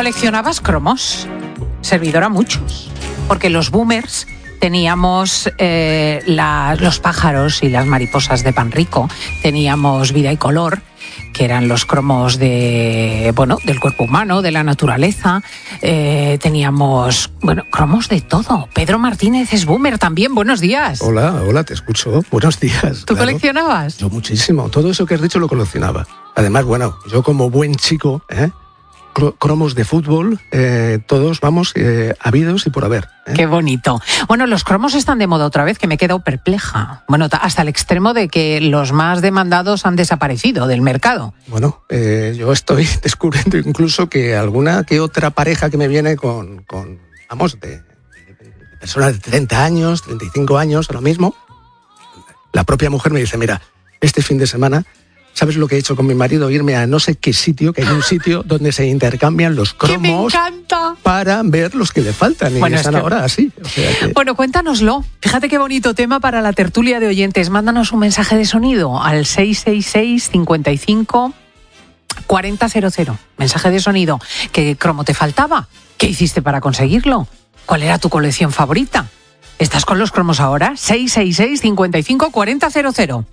coleccionabas cromos, servidor a muchos, porque los boomers teníamos los pájaros y las mariposas de pan rico, teníamos Vida y Color, que eran los cromos del cuerpo humano, de la naturaleza, teníamos, cromos de todo. Pedro Martínez es boomer también, buenos días. Hola, te escucho, buenos días. ¿Tú coleccionabas? Yo muchísimo, todo eso que has dicho lo coleccionaba. Además, yo como buen chico, cromos de fútbol, todos vamos habidos y por haber. Qué bonito. Bueno, los cromos están de moda otra vez, que me he quedado perpleja. Bueno, hasta el extremo de que los más demandados han desaparecido del mercado. Bueno, yo estoy descubriendo incluso que alguna que otra pareja que me viene con de personas de 30 años, 35 años, ahora mismo, la propia mujer me dice, mira, este fin de semana, ¿sabes lo que he hecho con mi marido? Irme a no sé qué sitio, que hay un sitio donde se intercambian los cromos. ¡Que me encanta! Para ver los que le faltan. Y están ahora así. O sea que... Bueno, cuéntanoslo. Fíjate qué bonito tema para la tertulia de oyentes. Mándanos un mensaje de sonido al 666 55 4000. Mensaje de sonido. ¿Qué cromo te faltaba? ¿Qué hiciste para conseguirlo? ¿Cuál era tu colección favorita? ¿Estás con los cromos ahora? 666 55 4000.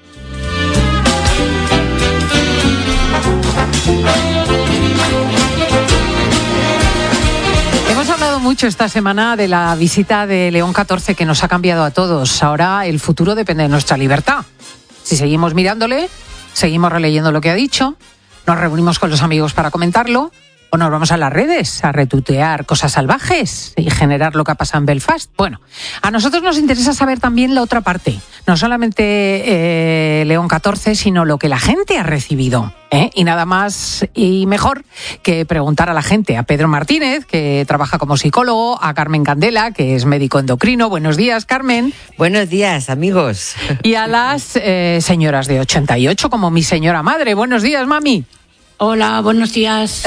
Hemos hablado mucho esta semana de la visita de León XIV, que nos ha cambiado a todos. Ahora el futuro depende de nuestra libertad. Si seguimos mirándole, seguimos releyendo lo que ha dicho, nos reunimos con los amigos para comentarlo, o nos vamos a las redes a retuitear cosas salvajes y generar lo que ha pasado en Belfast. Bueno, a nosotros nos interesa saber también la otra parte. No solamente León XIV, sino lo que la gente ha recibido. Y nada más y mejor que preguntar a la gente. A Pedro Martínez, que trabaja como psicólogo, a Carmen Candela, que es médico endocrino. Buenos días, Carmen. Buenos días, amigos. Y a las señoras de 88, como mi señora madre. Buenos días, mami. Hola, buenos días.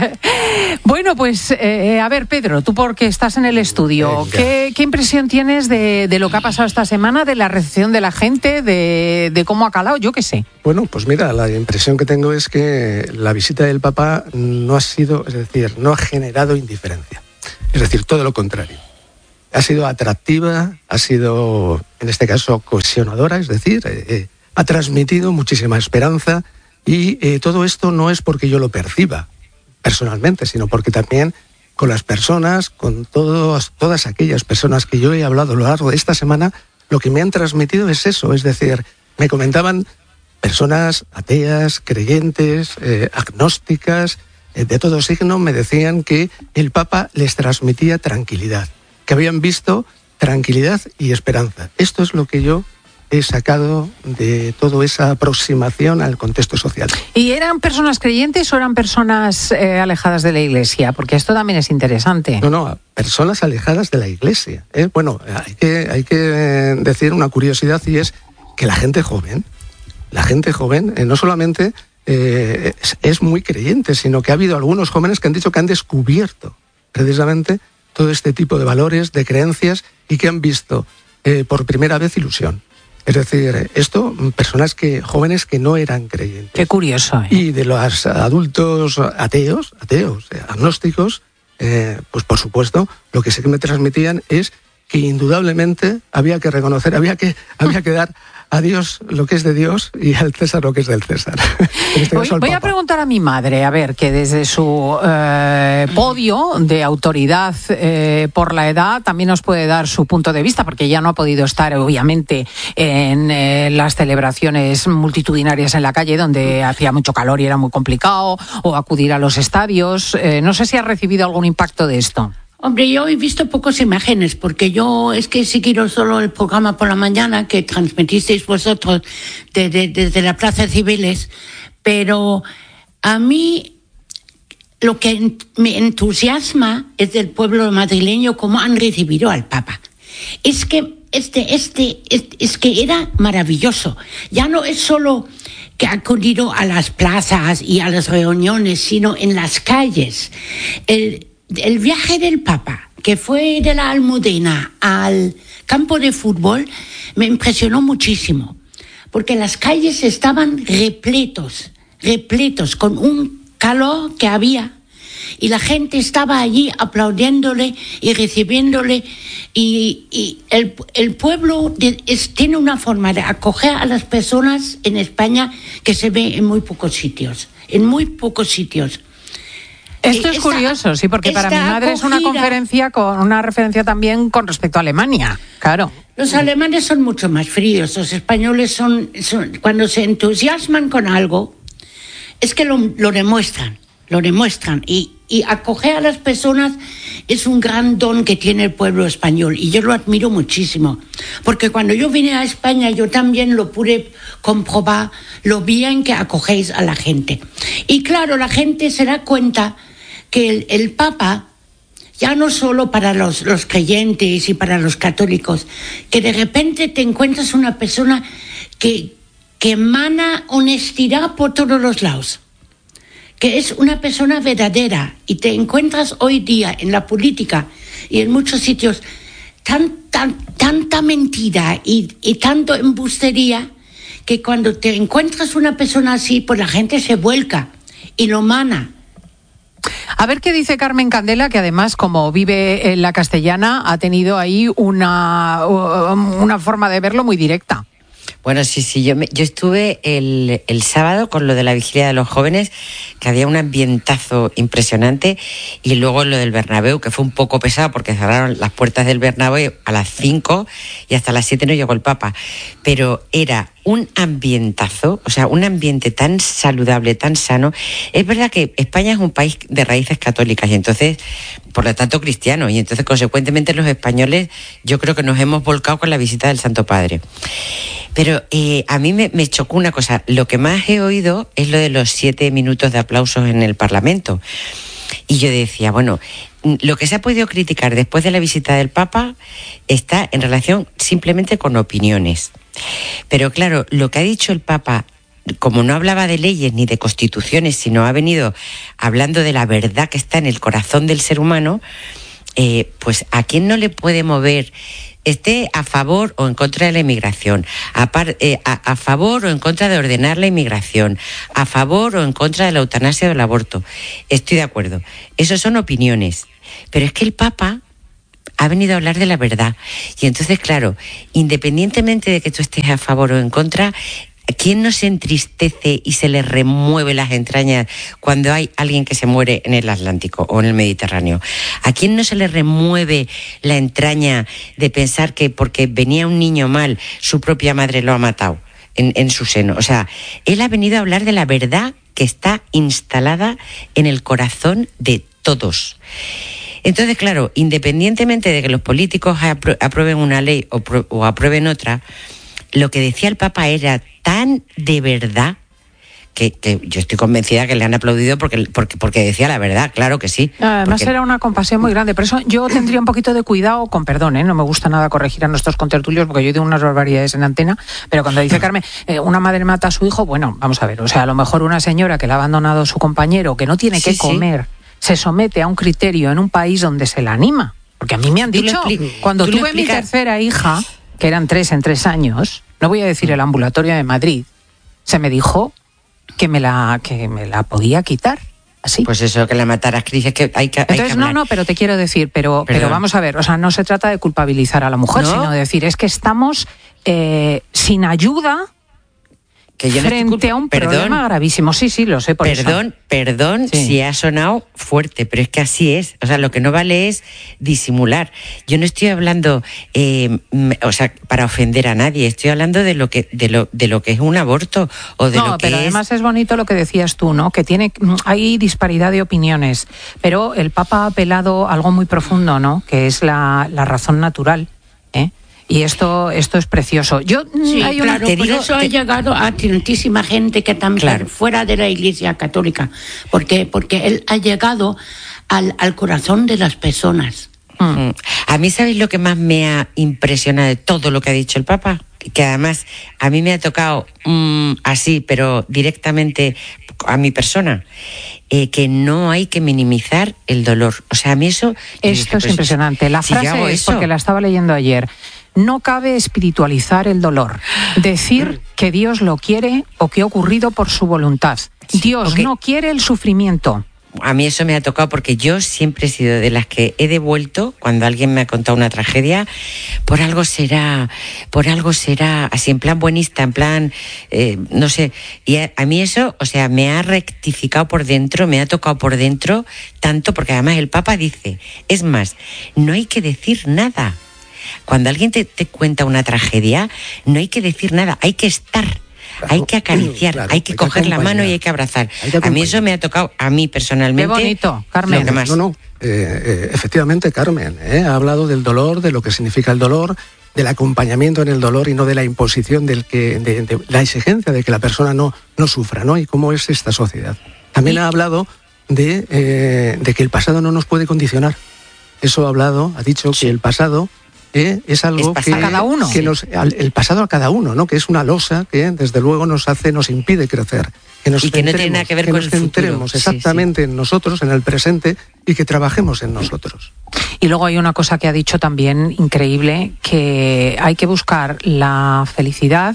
Bueno, pues, a ver, Pedro, tú porque estás en el estudio, ¿qué impresión tienes de lo que ha pasado esta semana, de la recepción de la gente, de cómo ha calado? Yo qué sé. Bueno, pues mira, la impresión que tengo es que la visita del Papa no ha generado indiferencia. Es decir, todo lo contrario. Ha sido atractiva, ha sido, en este caso, cohesionadora, es decir, ha transmitido muchísima esperanza. Y todo esto no es porque yo lo perciba personalmente, sino porque también con las personas, con todas aquellas personas que yo he hablado a lo largo de esta semana, lo que me han transmitido es eso. Es decir, me comentaban personas ateas, creyentes, agnósticas, de todo signo, me decían que el Papa les transmitía tranquilidad, que habían visto tranquilidad y esperanza. Esto es lo que yo he sacado de toda esa aproximación al contexto social. ¿Y eran personas creyentes o eran personas alejadas de la Iglesia? Porque esto también es interesante. No, personas alejadas de la Iglesia. Bueno, hay que decir una curiosidad, y es que la gente joven no solamente es muy creyente, sino que ha habido algunos jóvenes que han dicho que han descubierto precisamente todo este tipo de valores, de creencias, y que han visto por primera vez ilusión. Es decir, personas jóvenes que no eran creyentes. Qué curioso. Y de los adultos ateos, agnósticos, pues por supuesto, lo que sí que me transmitían es que indudablemente había que reconocer, había que dar a Dios lo que es de Dios y al César lo que es del César. Voy a preguntar a mi madre, a ver, que desde su podio de autoridad por la edad también nos puede dar su punto de vista, porque ella no ha podido estar, obviamente, en las celebraciones multitudinarias en la calle, donde hacía mucho calor y era muy complicado, o acudir a los estadios. No sé si ha recibido algún impacto de esto. Hombre, yo he visto pocas imágenes, porque yo es que seguí solo el programa por la mañana que transmitisteis vosotros desde la Plaza Cibeles, pero a mí lo que me entusiasma es del pueblo madrileño, cómo han recibido al Papa. Es que es que era maravilloso. Ya no es solo que ha acudido a las plazas y a las reuniones, sino en las calles. El viaje del Papa, que fue de la Almudena al campo de fútbol, me impresionó muchísimo, porque las calles estaban repletos, con un calor que había, y la gente estaba allí aplaudiéndole y recibiéndole, y el pueblo tiene una forma de acoger a las personas en España que se ve en muy pocos sitios. Esto es curioso, sí, porque para mi madre es una conferencia con una referencia también con respecto a Alemania, claro. Los alemanes son mucho más fríos, los españoles son cuando se entusiasman con algo, es que lo demuestran, y acoger a las personas es un gran don que tiene el pueblo español, y yo lo admiro muchísimo, porque cuando yo vine a España yo también lo pude comprobar, lo bien que acogéis a la gente. Y claro, la gente se da cuenta que el Papa, ya no solo para los creyentes y para los católicos, que de repente te encuentras una persona que emana honestidad por todos los lados, que es una persona verdadera, y te encuentras hoy día en la política y en muchos sitios tanta mentira y tanto embustería, que cuando te encuentras una persona así, pues la gente se vuelca y lo mana. A ver qué dice Carmen Candela, que además, como vive en la Castellana, ha tenido ahí una forma de verlo muy directa. Bueno, sí, yo estuve el sábado con lo de la vigilia de los jóvenes, que había un ambientazo impresionante, y luego lo del Bernabéu, que fue un poco pesado porque cerraron las puertas del Bernabéu a las 5 y hasta las 7 no llegó el Papa, pero era un ambientazo, o sea, un ambiente tan saludable, tan sano. Es verdad que España es un país de raíces católicas y entonces, por lo tanto, cristiano, y entonces, consecuentemente, los españoles yo creo que nos hemos volcado con la visita del Santo Padre. Pero a mí me chocó una cosa. Lo que más he oído es lo de los 7 minutos de aplausos en el Parlamento. Y yo decía, bueno, lo que se ha podido criticar después de la visita del Papa está en relación simplemente con opiniones. Pero claro, lo que ha dicho el Papa, como no hablaba de leyes ni de constituciones, sino ha venido hablando de la verdad que está en el corazón del ser humano, pues ¿a quién no le puede mover, esté a favor o en contra de la inmigración, a favor o en contra de ordenar la inmigración, a favor o en contra de la eutanasia o del aborto? Estoy de acuerdo. Esas son opiniones. Pero es que el Papa ha venido a hablar de la verdad. Y entonces, claro, independientemente de que tú estés a favor o en contra, ¿quién no se entristece y se le remueve las entrañas cuando hay alguien que se muere en el Atlántico o en el Mediterráneo? ¿A quién no se le remueve la entraña de pensar que porque venía un niño mal, su propia madre lo ha matado en su seno? O sea, él ha venido a hablar de la verdad que está instalada en el corazón de todos. Entonces, claro, independientemente de que los políticos aprueben una ley o aprueben otra, lo que decía el Papa era tan de verdad que yo estoy convencida que le han aplaudido porque decía la verdad, claro que sí. Además era una compasión muy grande, por eso yo tendría un poquito de cuidado, con perdón, no me gusta nada corregir a nuestros contertulios porque yo digo unas barbaridades en antena, pero cuando dice Carmen, una madre mata a su hijo, bueno, vamos a ver, o sea, a lo mejor una señora que le ha abandonado a su compañero, que no tiene que comer, se somete a un criterio en un país donde se la anima, porque a mí me han dicho, cuando tuve mi tercera hija, que eran 3 en 3 años, no voy a decir el ambulatorio de Madrid, se me dijo que me la podía quitar, así. Pues eso, que la mataras, Cris, es que hay que Entonces, no, pero te quiero decir, pero vamos a ver, o sea, no se trata de culpabilizar a la mujer, ¿no? Sino de decir, es que estamos sin ayuda que yo frente a un problema gravísimo. Sí, lo sé, por eso. Perdón si ha sonado fuerte, pero es que así es. O sea, lo que no vale es disimular. Yo no estoy hablando, o sea, para ofender a nadie. Estoy hablando de lo que es un aborto o de lo que es. No, pero además es bonito lo que decías tú, ¿no? Que hay disparidad de opiniones, pero el Papa ha apelado a algo muy profundo, ¿no? Que es la razón natural, ¿eh? Y esto es precioso. Por eso ha llegado a tantísima gente que también fuera de la Iglesia Católica, porque él ha llegado al corazón de las personas. A mí, ¿sabéis lo que más me ha impresionado de todo lo que ha dicho el Papa? Que además a mí me ha tocado así, pero directamente a mi persona, que no hay que minimizar el dolor. O sea, a mí esto es impresionante. La frase es, porque la estaba leyendo ayer, no cabe espiritualizar el dolor, decir que Dios lo quiere o que ha ocurrido por su voluntad. Dios no quiere el sufrimiento. a mí eso me ha tocado porque yo siempre he sido de las que he devuelto cuando alguien me ha contado una tragedia, por algo será, así en plan buenista, en plan, no sé, y a mí eso, o sea, me ha rectificado por dentro, me ha tocado por dentro tanto, porque además el Papa dice, es más, no hay que decir nada. Cuando alguien te cuenta una tragedia, no hay que decir nada, hay que estar. Claro, hay que acariciar, claro, hay que coger la mano y hay que abrazar. A mí eso me ha tocado, a mí personalmente. Qué bonito, Carmen. Efectivamente, Carmen, ha hablado del dolor, de lo que significa el dolor, del acompañamiento en el dolor y no de la imposición, de la exigencia de que la persona no sufra, ¿no? Y cómo es esta sociedad. También ha hablado de que el pasado no nos puede condicionar. Eso ha dicho que el pasado es algo que cada uno. El pasado a cada uno, ¿no? Que es una losa que desde luego nos impide crecer, que no tiene nada que ver con el futuro. Exactamente en nosotros, en el presente, y que trabajemos en nosotros. Y luego hay una cosa que ha dicho también increíble, que hay que buscar la felicidad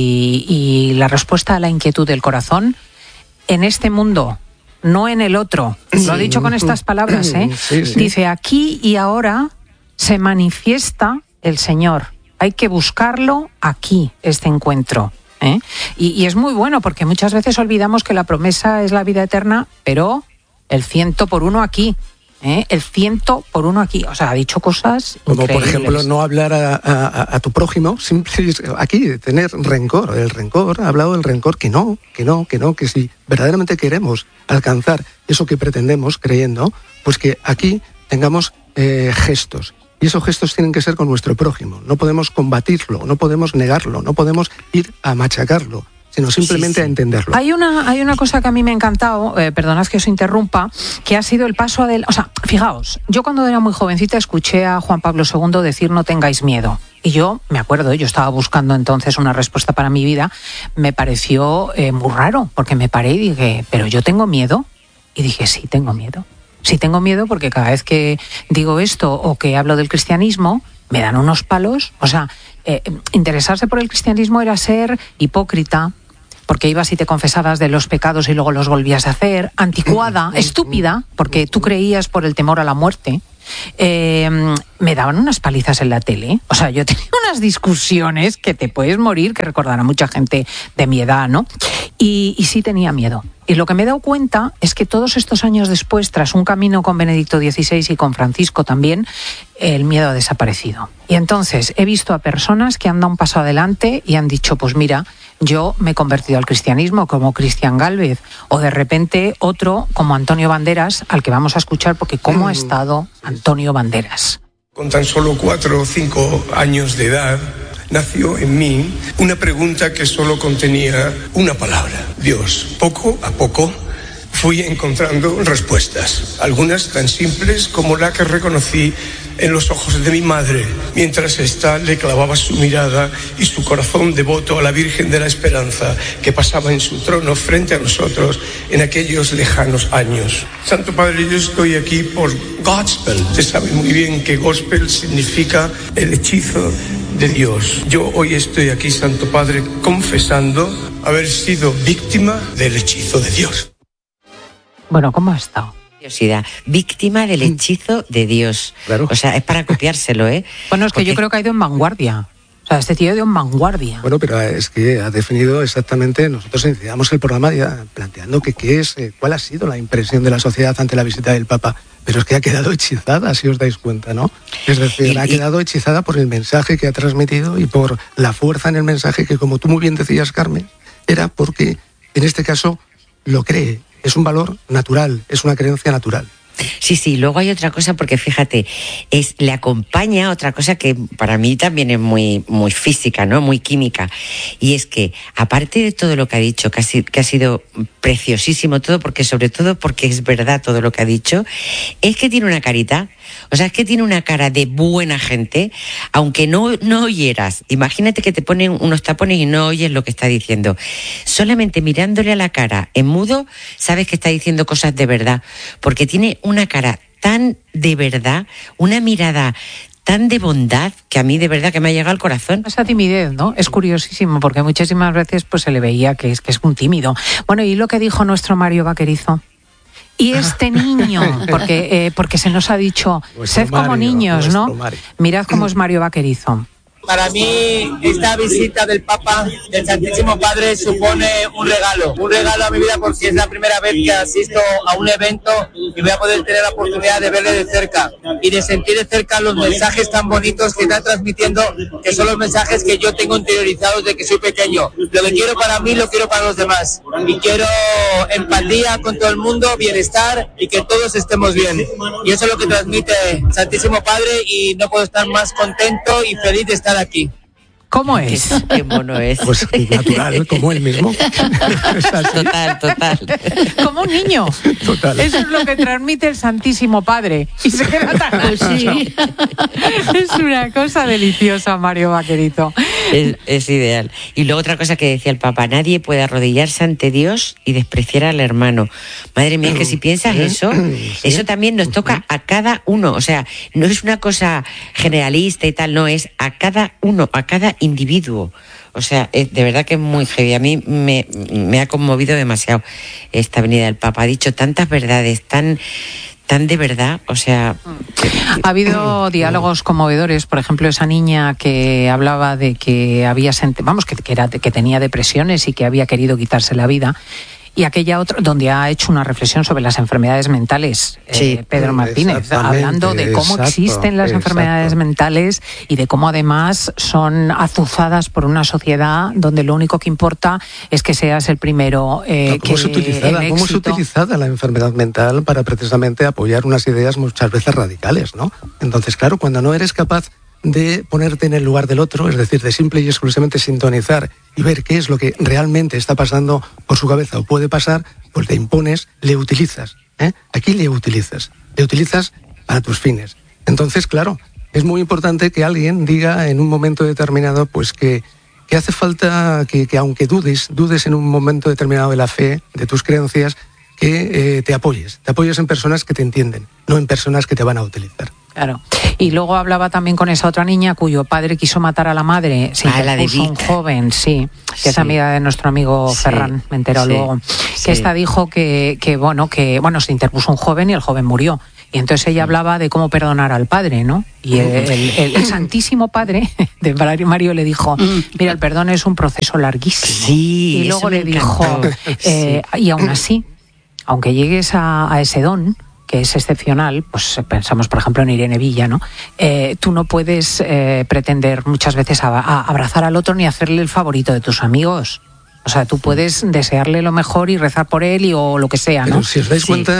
y la respuesta a la inquietud del corazón en este mundo, no en el otro. Lo ha dicho con estas palabras, ¿eh? Sí. Dice, aquí y ahora se manifiesta el Señor. Hay que buscarlo aquí, este encuentro. Y es muy bueno, porque muchas veces olvidamos que la promesa es la vida eterna, pero el 100% aquí. El 100% aquí. O sea, ha dicho cosas como increíbles. Por ejemplo, no hablar a tu prójimo, aquí tener rencor. El rencor, ha hablado del rencor, que si verdaderamente queremos alcanzar eso que pretendemos, creyendo, pues que aquí tengamos gestos. Y esos gestos tienen que ser con nuestro prójimo. No podemos combatirlo, no podemos negarlo, no podemos ir a machacarlo, sino simplemente a entenderlo. Hay una cosa que a mí me ha encantado, perdonad que os interrumpa, que ha sido el paso adelante. O sea, fijaos, yo cuando era muy jovencita escuché a Juan Pablo II decir no tengáis miedo. Y yo me acuerdo, yo estaba buscando entonces una respuesta para mi vida, me pareció muy raro, porque me paré y dije, ¿pero yo tengo miedo? Y dije, sí, tengo miedo. Sí, tengo miedo porque cada vez que digo esto o que hablo del cristianismo, me dan unos palos. O sea, interesarse por el cristianismo era ser hipócrita, porque ibas y te confesabas de los pecados y luego los volvías a hacer, anticuada, estúpida, porque tú creías por el temor a la muerte. Me daban unas palizas en la tele. O sea, yo tenía unas discusiones que te puedes morir, que recordará mucha gente de mi edad, ¿no? Y sí tenía miedo. Y lo que me he dado cuenta es que todos estos años después, tras un camino con Benedicto XVI y con Francisco también, el miedo ha desaparecido. Y entonces he visto a personas que han dado un paso adelante y han dicho, pues mira, yo me he convertido al cristianismo como Cristian Gálvez, o de repente otro como Antonio Banderas, al que vamos a escuchar, porque cómo ha estado Antonio Banderas. Con tan solo 4 o 5 años de edad, nació en mí una pregunta que solo contenía una palabra: Dios. Poco a poco fui encontrando respuestas, algunas tan simples como la que reconocí en los ojos de mi madre, mientras ésta le clavaba su mirada y su corazón devoto a la Virgen de la Esperanza que pasaba en su trono frente a nosotros en aquellos lejanos años. Santo Padre, yo estoy aquí por Gospel. Usted sabe muy bien que Gospel significa el hechizo de Dios. Yo hoy estoy aquí, Santo Padre, confesando haber sido víctima del hechizo de Dios. Bueno, ¿cómo ha estado? Víctima del hechizo de Dios. Claro. O sea, es para copiárselo, ¿eh? Bueno, es que yo creo que ha ido en vanguardia. O sea, este tío ha ido en vanguardia. Bueno, pero es que ha definido exactamente, nosotros iniciamos el programa ya planteando cuál ha sido la impresión de la sociedad ante la visita del Papa. Pero es que ha quedado hechizada, si os dais cuenta, ¿no? Es decir, ha quedado hechizada por el mensaje que ha transmitido y por la fuerza en el mensaje que, como tú muy bien decías, Carmen, era porque, en este caso, lo cree. Es un valor natural, es una creencia natural. Sí, luego hay otra cosa, porque fíjate, le acompaña otra cosa que para mí también es muy, muy física, ¿no? Muy química. Y es que, aparte de todo lo que ha dicho, que ha sido preciosísimo todo, porque sobre todo porque es verdad todo lo que ha dicho, es que tiene una carita. O sea, es que tiene una cara de buena gente, aunque no oyeras. Imagínate que te ponen unos tapones y no oyes lo que está diciendo. Solamente mirándole a la cara en mudo, sabes que está diciendo cosas de verdad, porque tiene una cara tan de verdad, una mirada tan de bondad, que a mí de verdad que me ha llegado al corazón. Esa timidez, ¿no? Es curiosísimo, porque muchísimas veces pues se le veía que es un tímido. Bueno, y lo que dijo nuestro Mario Vaquerizo, Y este niño, porque se nos ha dicho, sed como niños, ¿no? Mario. Mirad cómo es Mario Vaquerizo. Para mí, esta visita del Papa, del Santísimo Padre, supone un regalo a mi vida, porque es la primera vez que asisto a un evento y voy a poder tener la oportunidad de verle de cerca y de sentir de cerca los mensajes tan bonitos que está transmitiendo, que son los mensajes que yo tengo interiorizados de que soy pequeño. Lo que quiero para mí, lo quiero para los demás. Y quiero empatía con todo el mundo, bienestar y que todos estemos bien. Y eso es lo que transmite el Santísimo Padre, y no puedo estar más contento y feliz de estar aquí. ¿Cómo es? Qué mono es. Pues natural, como él mismo. Total. Como un niño. Total. Eso es lo que transmite el Santísimo Padre. Y se queda tan Pues sí. Es una cosa deliciosa, Mario Vaquerizo. Es ideal. Y luego otra cosa que decía el Papa: nadie puede arrodillarse ante Dios y despreciar al hermano. Madre mía, que si piensas eso, eso también nos toca a cada uno. O sea, no es una cosa generalista y tal, no, es a cada uno, a cada individuo. O sea, de verdad que es muy heavy. A mí me ha conmovido demasiado esta venida del Papa. Ha dicho tantas verdades, tan de verdad, o sea... Ha habido diálogos conmovedores, por ejemplo, esa niña que hablaba de que había que tenía depresiones y que había querido quitarse la vida, y aquella otra donde ha hecho una reflexión sobre las enfermedades mentales, Pedro Martínez, hablando de cómo existen las enfermedades mentales y de cómo además son azuzadas por una sociedad donde lo único que importa es que seas el primero. ¿Cómo es utilizada la enfermedad mental para precisamente apoyar unas ideas muchas veces radicales, ¿no? Entonces, claro, cuando no eres capaz de ponerte en el lugar del otro, es decir, de simple y exclusivamente sintonizar y ver qué es lo que realmente está pasando por su cabeza o puede pasar, pues te impones, le utilizas. Aquí le utilizas para tus fines. Entonces, claro, es muy importante que alguien diga en un momento determinado pues que hace falta que aunque dudes en un momento determinado de la fe, de tus creencias, que te apoyes en personas que te entienden, no en personas que te van a utilizar. Claro. Y luego hablaba también con esa otra niña cuyo padre quiso matar a la madre. Se interpuso un joven, que es amiga de nuestro amigo Ferran, me entero luego. Que esta dijo que se interpuso un joven y el joven murió. Y entonces ella hablaba de cómo perdonar al padre, ¿no? Y el Santísimo Padre de Mario le dijo, mira, el perdón es un proceso larguísimo. Sí, y luego le dijo, y aún así, aunque llegues a ese don, que es excepcional, pues pensamos por ejemplo en Irene Villa, ¿no? Tú no puedes pretender muchas veces abrazar al otro ni hacerle el favorito de tus amigos. O sea, tú puedes desearle lo mejor y rezar por él o lo que sea, ¿no? Pero si os dais cuenta,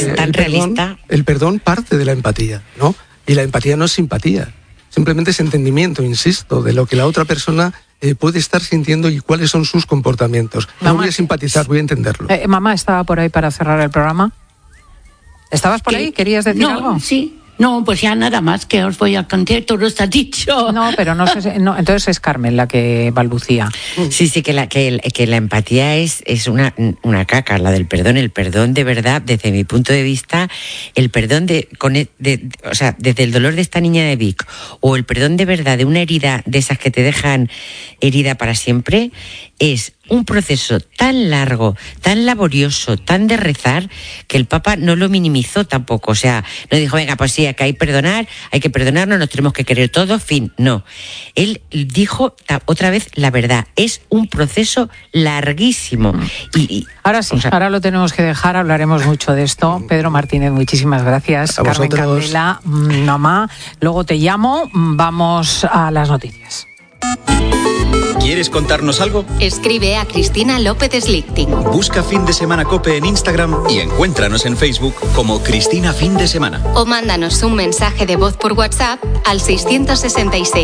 el perdón parte de la empatía, ¿no? Y la empatía no es simpatía, simplemente es entendimiento, insisto, de lo que la otra persona puede estar sintiendo y cuáles son sus comportamientos. No voy a simpatizar, voy a entenderlo. Mamá estaba por ahí para cerrar el programa. ¿Estabas por ahí? ¿Querías decir algo? Sí. No, pues ya nada más que os voy a contar, todo está dicho. No, pero no sé, entonces es Carmen la que balbucía. Sí, que la empatía es una caca, la del perdón. El perdón de verdad, desde mi punto de vista, el perdón o sea, desde el dolor de esta niña de Vic, o el perdón de verdad de una herida de esas que te dejan herida para siempre, es un proceso tan largo, tan laborioso, tan de rezar, que el Papa no lo minimizó tampoco. O sea, no dijo, venga, pues sí, acá hay que perdonarnos, nos tenemos que querer todos, fin. No. Él dijo otra vez la verdad. Es un proceso larguísimo. Y ahora sí, ahora lo tenemos que dejar, hablaremos mucho de esto. Pedro Martínez, muchísimas gracias. Carmen Candela, mamá, luego te llamo, vamos a las noticias. ¿Quieres contarnos algo? Escribe a Cristina López Slichting. Busca Fin de Semana COPE en Instagram y encuéntranos en Facebook como Cristina Fin de Semana. O mándanos un mensaje de voz por WhatsApp al 666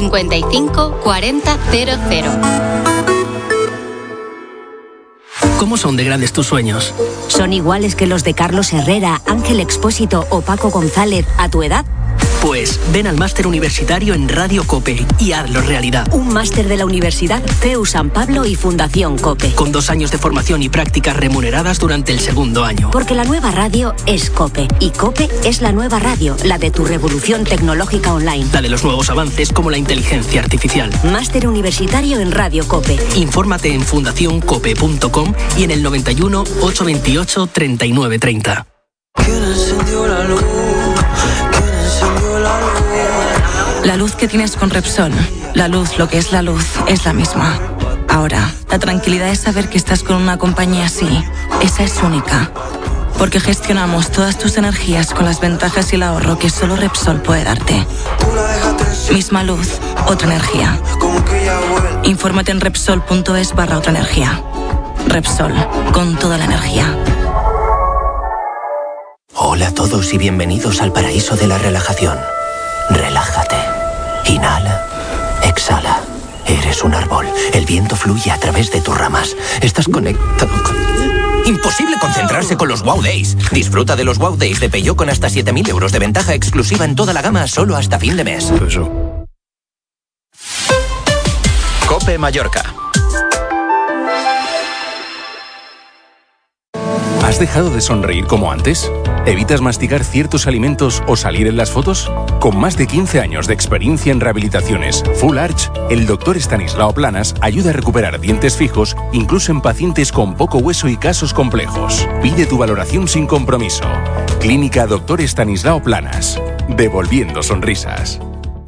55 40 00. ¿Cómo son de grandes tus sueños? ¿Son iguales que los de Carlos Herrera, Ángel Expósito o Paco González a tu edad? Pues ven al máster universitario en Radio COPE y hazlo realidad. Un máster de la Universidad CEU San Pablo y Fundación COPE. Con 2 años de formación y prácticas remuneradas durante el segundo año. Porque la nueva radio es COPE. Y COPE es la nueva radio, la de tu revolución tecnológica online. La de los nuevos avances como la inteligencia artificial. Máster universitario en Radio COPE. Infórmate en fundacioncope.com y en el 91 828 3930. ¿Quién encendió la luz? ¿Quién encendió la luz? La luz que tienes con Repsol, la luz, lo que es la luz, es la misma. Ahora, la tranquilidad es saber que estás con una compañía así. Esa es única. Porque gestionamos todas tus energías con las ventajas y el ahorro que solo Repsol puede darte. Misma luz, otra energía. Infórmate en Repsol.es/otra energía. Repsol, con toda la energía. Hola a todos y bienvenidos al paraíso de la relajación. Relájate. Inhala. Exhala. Eres un árbol. El viento fluye a través de tus ramas. Estás conectado con... Imposible concentrarse con los Wow Days. Disfruta de los Wow Days de Peugeot con hasta 7.000 euros de ventaja exclusiva en toda la gama solo hasta fin de mes. COPE Mallorca. ¿Has dejado de sonreír como antes? ¿Evitas masticar ciertos alimentos o salir en las fotos? Con más de 15 años de experiencia en rehabilitaciones Full Arch, el Dr. Estanislao Planas ayuda a recuperar dientes fijos, incluso en pacientes con poco hueso y casos complejos. Pide tu valoración sin compromiso. Clínica Dr. Estanislao Planas. Devolviendo sonrisas.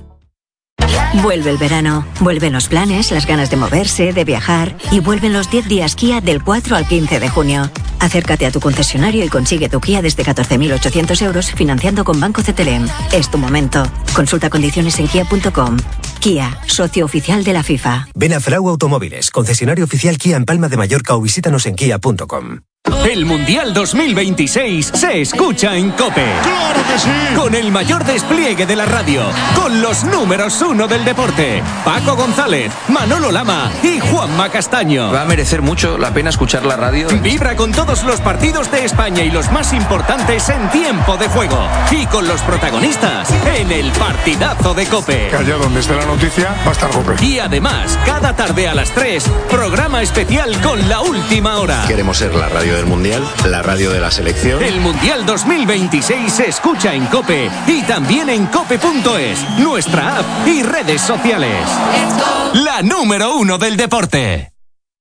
Vuelve el verano, vuelven los planes, las ganas de moverse, de viajar y vuelven los 10 días Kia del 4 al 15 de junio. Acércate a tu concesionario y consigue tu Kia desde 14.800 euros financiando con Banco CTLM. Es tu momento. Consulta condiciones en kia.com. Kia, socio oficial de la FIFA. Ven a Frau Automóviles, concesionario oficial Kia en Palma de Mallorca o visítanos en kia.com. El Mundial 2026 se escucha en COPE. ¡Claro que sí! Con el mayor despliegue de la radio, con los números 1 del deporte, Paco González, Manolo Lama y Juanma Castaño. Va a merecer mucho la pena escuchar la radio. Vibra con todos los partidos de España y los más importantes en tiempo de juego. Y con los protagonistas en el partidazo de COPE. Que allá donde esté la noticia va a estar COPE. Y además, cada tarde a las 3, programa especial con La Última Hora. Queremos ser la radio del Mundial, la radio de la selección. El Mundial 2026 se escucha en COPE y también en cope.es, nuestra app y redes sociales. La número 1 del deporte.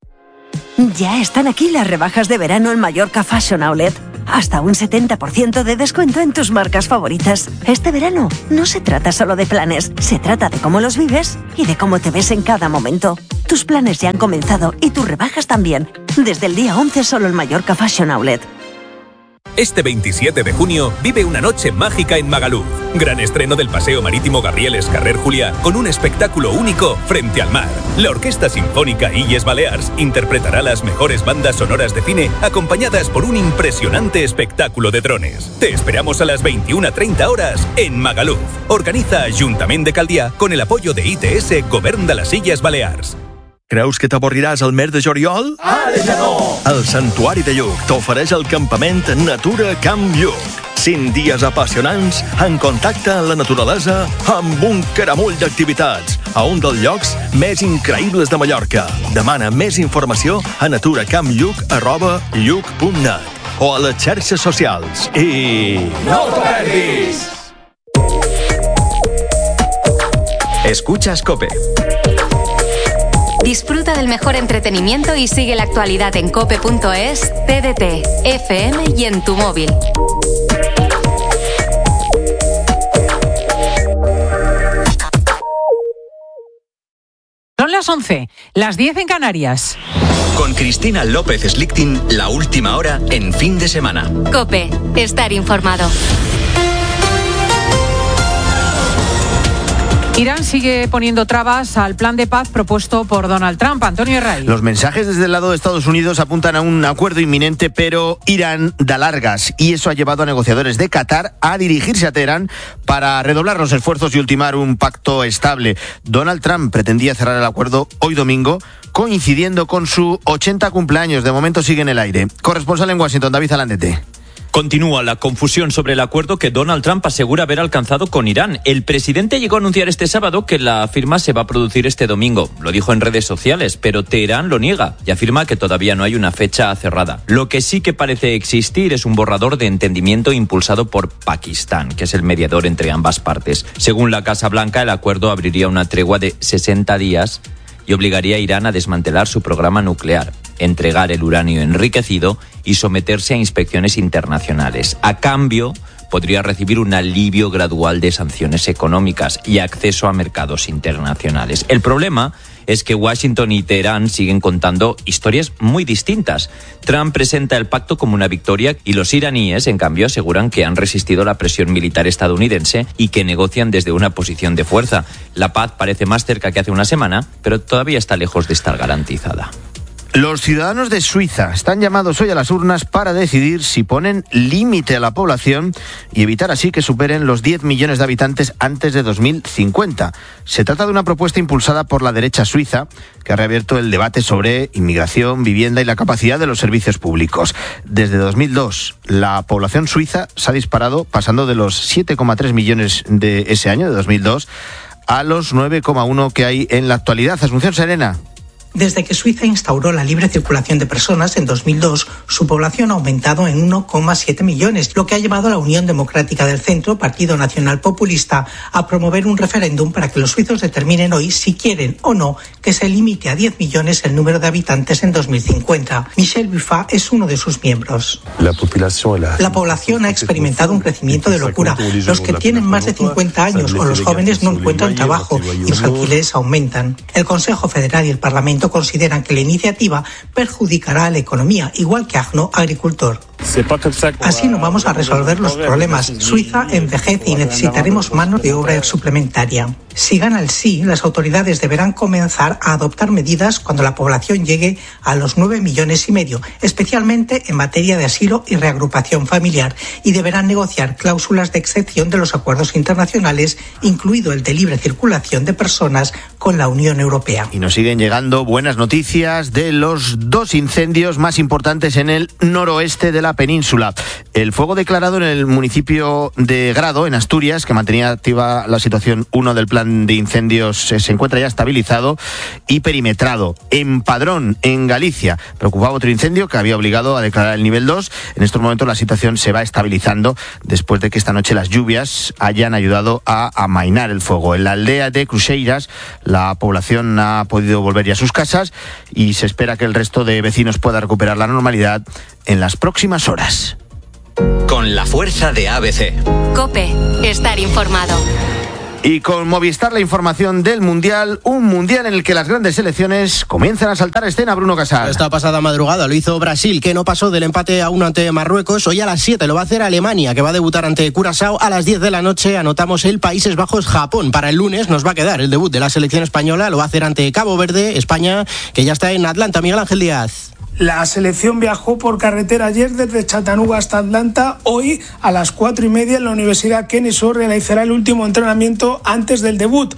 Ya están aquí las rebajas de verano en Mallorca Fashion Outlet. Hasta un 70% de descuento en tus marcas favoritas. Este verano no se trata solo de planes, se trata de cómo los vives y de cómo te ves en cada momento. Tus planes ya han comenzado y tus rebajas también. Desde el día 11 solo en Mallorca Fashion Outlet. Este 27 de junio vive una noche mágica en Magaluf. Gran estreno del Paseo Marítimo Gabriel Carrer Juliá con un espectáculo único frente al mar. La Orquesta Sinfónica Illes Balears interpretará las mejores bandas sonoras de cine acompañadas por un impresionante espectáculo de drones. Te esperamos a las 21:30 horas en Magaluf. Organiza Ajuntament de Caldià con el apoyo de ITS Govern de les Illes Balears. Creus que t'avorriràs el mes de juliol? Ara ja no! El Santuari de Lluc t'ofereix el campament Natura Camp Lluc. 5 dies apassionants en contacte amb la naturalesa amb un caramull d'activitats a un dels llocs més increïbles de Mallorca. Demana més informació a naturacamplluc@lluc.net o a les xarxes socials. I... ¡No t'ho perdis! Escuchas COPE. Disfruta del mejor entretenimiento y sigue la actualidad en cope.es, TDT, FM y en tu móvil. Son las 11, las 10 en Canarias. Con Cristina López Slichting, La Última Hora en fin de semana. COPE, estar informado. Irán sigue poniendo trabas al plan de paz propuesto por Donald Trump. Antonio Herray. Los mensajes desde el lado de Estados Unidos apuntan a un acuerdo inminente, pero Irán da largas y eso ha llevado a negociadores de Qatar a dirigirse a Teherán para redoblar los esfuerzos y ultimar un pacto estable. Donald Trump pretendía cerrar el acuerdo hoy domingo, coincidiendo con su 80 cumpleaños. De momento sigue en el aire. Corresponsal en Washington, David Alandete. Continúa la confusión sobre el acuerdo que Donald Trump asegura haber alcanzado con Irán. El presidente llegó a anunciar este sábado que la firma se va a producir este domingo. Lo dijo en redes sociales, pero Teherán lo niega y afirma que todavía no hay una fecha cerrada. Lo que sí que parece existir es un borrador de entendimiento impulsado por Pakistán, que es el mediador entre ambas partes. Según la Casa Blanca, el acuerdo abriría una tregua de 60 días y obligaría a Irán a desmantelar su programa nuclear, entregar el uranio enriquecido y someterse a inspecciones internacionales. A cambio, podría recibir un alivio gradual de sanciones económicas y acceso a mercados internacionales. El problema es que Washington y Teherán siguen contando historias muy distintas. Trump presenta el pacto como una victoria y los iraníes, en cambio, aseguran que han resistido la presión militar estadounidense y que negocian desde una posición de fuerza. La paz parece más cerca que hace una semana, pero todavía está lejos de estar garantizada. Los ciudadanos de Suiza están llamados hoy a las urnas para decidir si ponen límite a la población y evitar así que superen los 10 millones de habitantes antes de 2050. Se trata de una propuesta impulsada por la derecha suiza que ha reabierto el debate sobre inmigración, vivienda y la capacidad de los servicios públicos. Desde 2002, la población suiza se ha disparado, pasando de los 7,3 millones de ese año, de 2002, a los 9,1 que hay en la actualidad. Asunción Serena. Desde que Suiza instauró la libre circulación de personas en 2002, su población ha aumentado en 1,7 millones, lo que ha llevado a la Unión Democrática del Centro, Partido Nacional Populista, a promover un referéndum para que los suizos determinen hoy si quieren o no que se limite a 10 millones el número de habitantes en 2050. Michel Buffat es uno de sus miembros. La población ha experimentado un crecimiento de locura. Los que tienen más de 50 años o los jóvenes no encuentran trabajo y los alquileres aumentan. El Consejo Federal y el Parlamento consideran que la iniciativa perjudicará a la economía, igual que Arnaud, agricultor. Así no vamos a resolver los problemas. Suiza envejece y necesitaremos mano de obra suplementaria. Si gana el sí, las autoridades deberán comenzar a adoptar medidas cuando la población llegue a los 9,5 millones, especialmente en materia de asilo y reagrupación familiar, y deberán negociar cláusulas de excepción de los acuerdos internacionales, incluido el de libre circulación de personas con la Unión Europea. Y nos siguen llegando buenas noticias de los 2 incendios más importantes en el noroeste de la península. El fuego declarado en el municipio de Grado, en Asturias, que mantenía activa la situación 1 del plan de incendios, se encuentra ya estabilizado y perimetrado. En Padrón, en Galicia, preocupaba otro incendio que había obligado a declarar el nivel 2. En estos momentos la situación se va estabilizando después de que esta noche las lluvias hayan ayudado a amainar el fuego. En la aldea de Cruxeiras, la población ha podido volver ya a sus casas y se espera que el resto de vecinos pueda recuperar la normalidad en las próximas horas. Con la fuerza de ABC. COPE, estar informado. Y con Movistar, la información del Mundial, un Mundial en el que las grandes selecciones comienzan a saltar a escena. Bruno Casal. Esta pasada madrugada lo hizo Brasil, que no pasó del empate a 1 ante Marruecos. Hoy a las 7 lo va a hacer Alemania, que va a debutar ante Curazao. A las 10 de la noche anotamos el Países Bajos-Japón. Para el lunes nos va a quedar el debut de la selección española. Lo va a hacer ante Cabo Verde, España, que ya está en Atlanta. Miguel Ángel Díaz. La selección viajó por carretera ayer desde Chattanooga hasta Atlanta. Hoy, a las 4:30, en la Universidad Kennesaw realizará el último entrenamiento antes del debut.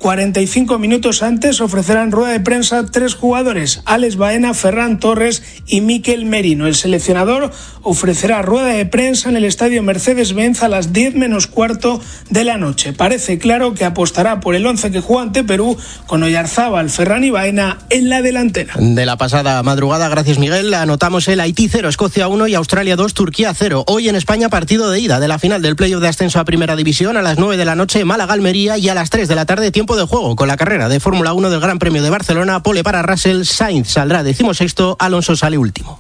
45 minutos antes ofrecerán rueda de prensa 3 jugadores, Alex Baena, Ferran Torres y Mikel Merino. El seleccionador ofrecerá rueda de prensa en el estadio Mercedes-Benz a las 10 menos cuarto de la noche. Parece claro que apostará por el 11 que juega ante Perú, con Oyarzábal, Ferran y Baena en la delantera. De la pasada madrugada, gracias Miguel, anotamos el Haití 0, Escocia 1 y Australia 2, Turquía 0. Hoy en España partido de ida de la final del playoff de ascenso a Primera División. A las 9 de la noche Málaga-Almería y a las 3 de la tarde tiempo de juego con la carrera de Fórmula 1 del Gran Premio de Barcelona. Pole para Russell, Sainz saldrá 16º, Alonso sale último.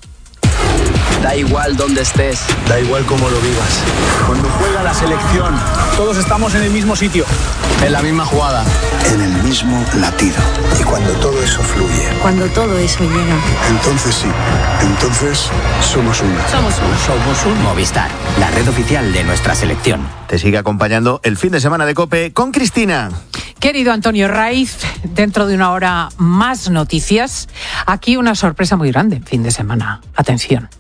Da igual dónde estés, da igual cómo lo vivas. Cuando juega la selección, todos estamos en el mismo sitio, en la misma jugada, en el mismo latido. Y cuando todo eso fluye, cuando todo eso llega, entonces sí, entonces somos uno. Somos uno. Movistar, la red oficial de nuestra selección. Te sigue acompañando el fin de semana de COPE con Cristina. Querido Antonio Raiz, dentro de una hora más noticias. Aquí una sorpresa muy grande, fin de semana. Atención.